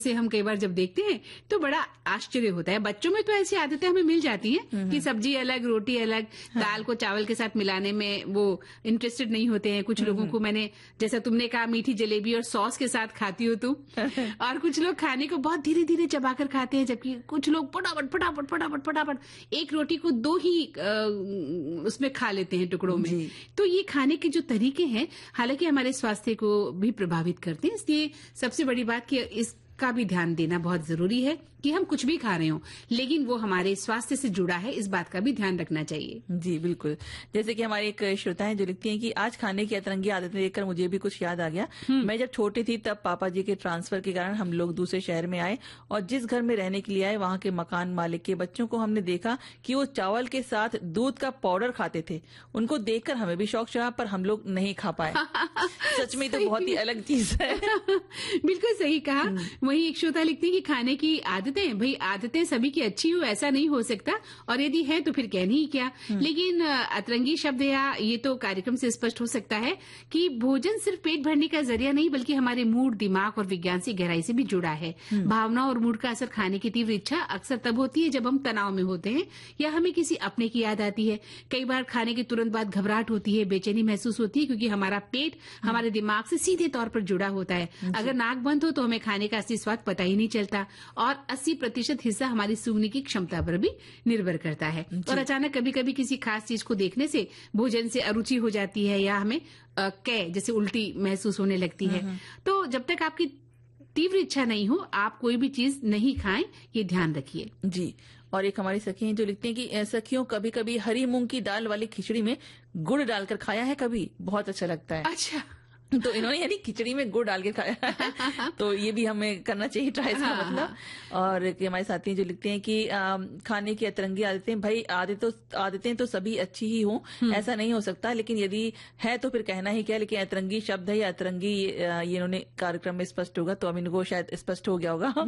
से हम कई बार जब देखते हैं तो बड़ा आश्चर्य होता है। बच्चों में तो ऐसी आदतें हमें मिल जाती हैं कि सब्जी अलग, रोटी अलग, दाल को चावल के साथ मिलाने में वो इंटरेस्टेड नहीं होते हैं। कुछ लोगों को मैंने, जैसा तुमने कहा, मीठी जलेबी और सॉस के साथ खाती हो तुम, और कुछ लोग खाने को बहुत धीरे धीरे चबाकर खाते हैं, जबकि कुछ लोग फटाफट फटाफट फटाफट फटाफट एक रोटी को 2 ही उसमें खा लेते हैं टुकड़ों में। तो ये खाने के जो तरीके हैं हालांकि हमारे स्वास्थ्य को भी प्रभावित करते हैं, इसलिए सबसे बड़ी बात कि इसका भी ध्यान देना बहुत जरूरी है कि हम कुछ भी खा रहे हों लेकिन वो हमारे स्वास्थ्य से जुड़ा है, इस बात का भी ध्यान रखना चाहिए। जी बिल्कुल। जैसे कि हमारी एक श्रोता है जो लिखती हैं कि आज खाने की अतरंगी आदतें देखकर मुझे भी कुछ याद आ गया। मैं जब छोटी थी तब पापा जी के ट्रांसफर के कारण हम लोग दूसरे शहर में आए और जिस घर में रहने के लिए आए वहां के मकान मालिक के बच्चों को हमने देखा कि वो चावल के साथ दूध का पाउडर खाते थे। उनको देखकर हमें भी शौक चढ़ा पर हम लोग नहीं खा पाए। सच में तो बहुत ही अलग चीज है। बिल्कुल सही कहा। वही एक श्रोता लिखती है कि खाने की आदतें, भाई आदतें सभी की अच्छी हो ऐसा नहीं हो सकता, और यदि है तो फिर कहनी ही क्या। लेकिन अतरंगी शब्द या ये तो कार्यक्रम से स्पष्ट हो सकता है कि भोजन सिर्फ पेट भरने का जरिया नहीं बल्कि हमारे मूड, दिमाग और विज्ञान से गहराई से भी जुड़ा है। भावना और मूड का असर खाने की तीव्र इच्छा अक्सर तब होती है जब हम तनाव में होते हैं या हमें किसी अपने की याद आती है। कई बार खाने के तुरंत बाद घबराहट होती है, बेचैनी महसूस होती है, क्योंकि हमारा पेट हमारे दिमाग से सीधे तौर पर जुड़ा होता है। अगर नाक बंद हो तो हमें खाने का असली स्वाद पता ही नहीं चलता, और 80% हिस्सा हमारी सूंघने की क्षमता पर भी निर्भर करता है। और अचानक कभी कभी किसी खास चीज को देखने से भोजन से अरुचि हो जाती है या हमें जैसे उल्टी महसूस होने लगती है। तो जब तक आपकी तीव्र इच्छा नहीं हो आप कोई भी चीज नहीं खाएं, ये ध्यान रखिए। जी। और एक हमारी सखी हैं जो लिखती हैं कि सखियों कभी कभी हरी मूंग की दाल वाली खिचड़ी में गुड़ डालकर खाया है, कभी बहुत अच्छा लगता है। अच्छा। तो इन्होंने यानी खिचड़ी में गुड़ डाल के खाया है। तो ये भी हमें करना चाहिए ट्राई, इसका मतलब। और हमारे साथी जो लिखते हैं कि खाने की अतरंगी आदतें, भाई आदतें तो सभी अच्छी ही हों, ऐसा नहीं हो सकता, लेकिन यदि है तो फिर कहना ही क्या। लेकिन अतरंगी शब्द है या अतरंगी ये इन्होंने कार्यक्रम में स्पष्ट होगा तो अब इनको शायद स्पष्ट हो गया होगा।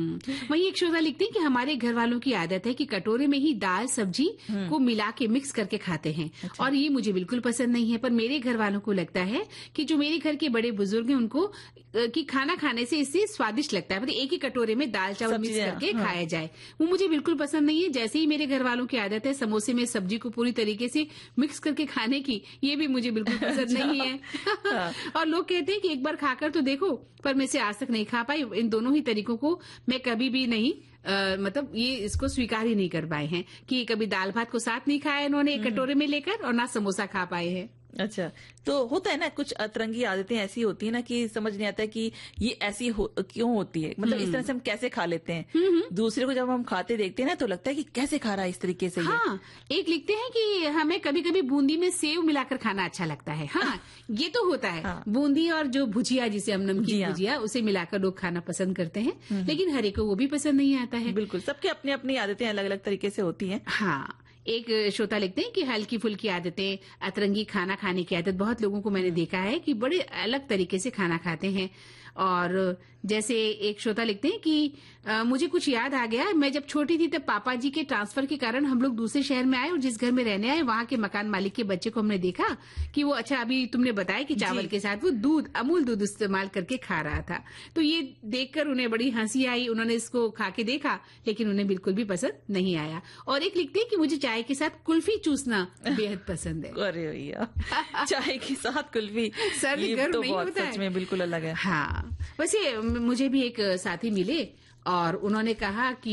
वही एक श्रोता लिखते हैं कि हमारे घर वालों की आदत है कि कटोरे में ही दाल सब्जी को मिला के मिक्स करके खाते हैं। अच्छा। और ये मुझे बिल्कुल पसंद नहीं है, पर मेरे घर वालों को लगता है कि जो मेरे घर के बड़े बुजुर्ग हैं उनको कि खाना खाने से इससे स्वादिष्ट लगता है, मतलब एक ही कटोरे में दाल चावल मिक्स करके खाया जाए। वो मुझे बिल्कुल पसंद नहीं है। जैसे ही मेरे घर वालों की आदत है समोसे में सब्जी को पूरी तरीके से मिक्स करके खाने की, ये भी मुझे बिल्कुल पसंद नहीं है। और लोग कहते हैं कि एक बार खाकर तो देखो, पर मैं इसे आज तक नहीं खा पाई। इन दोनों ही तरीकों को मैं कभी भी नहीं मतलब ये इसको स्वीकार ही नहीं कर पाए हैं कि कभी दाल भात को साथ नहीं खाया इन्होंने एक कटोरे में लेकर, और ना समोसा खा पाए हैं। अच्छा। तो होता है ना कुछ अतरंगी आदतें ऐसी होती है ना कि समझ नहीं आता कि ये ऐसी क्यों होती है, मतलब इस तरह से हम कैसे खा लेते हैं। दूसरे को जब हम खाते देखते हैं ना तो लगता है कि कैसे खा रहा है इस तरीके से। हाँ, एक लिखते हैं कि हमें कभी कभी बूंदी में सेव मिलाकर खाना अच्छा लगता है। हाँ, ये तो होता है। हाँ। बूंदी और जो भुजिया, जिसे हम नमकीन भुजिया, उसे मिलाकर लोग खाना पसंद करते हैं, लेकिन हर एक को वो भी पसंद नहीं आता है। बिल्कुल, सबके अपनी अपनी आदतें अलग अलग तरीके से होती हैं। हाँ, एक श्रोता लिखते हैं कि हल्की फुल्की आदतें, अतरंगी खाना खाने की आदत, बहुत लोगों को मैंने देखा है कि बड़े अलग तरीके से खाना खाते हैं। और जैसे एक श्रोता लिखते हैं कि मुझे कुछ याद आ गया, मैं जब छोटी थी तब पापा जी के ट्रांसफर के कारण हम लोग दूसरे शहर में आए और जिस घर में रहने आए वहां के मकान मालिक के बच्चे को हमने देखा कि वो, अच्छा अभी तुमने बताया कि चावल के साथ वो दूध, अमूल दूध इस्तेमाल करके खा रहा था। तो ये देखकर उन्हें बड़ी हंसी आई। उन्होंने इसको खा के देखा लेकिन उन्हें बिल्कुल भी पसंद नहीं आया। और एक लिखते हैं कि मुझे चाय के साथ कुल्फी चूसना बेहद पसंद है। अरे भैया, चाय के साथ कुल्फी, सर्दी गर्म तो नहीं होता है। सच में बिल्कुल अलग है। हाँ, वैसे मुझे भी एक साथी मिले और उन्होंने कहा कि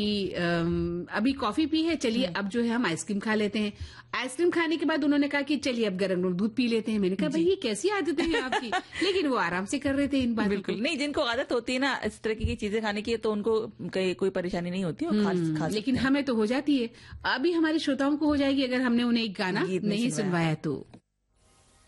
अभी कॉफी पी है, चलिए अब जो है हम आइसक्रीम खा लेते हैं। आइसक्रीम खाने के बाद उन्होंने कहा कि चलिए अब गरम दूध पी लेते हैं। मैंने कहा भाई ये कैसी आदत है आपकी? लेकिन वो आराम से कर रहे थे इन बातों। बिल्कुल नहीं, जिनको आदत होती है ना इस तरह की चीजें खाने की तो उनको कोई परेशानी नहीं होती है, लेकिन हमें तो हो जाती है। अभी हमारे श्रोताओं को हो जाएगी अगर हमने उन्हें एक गाना नहीं सुनवाया तो।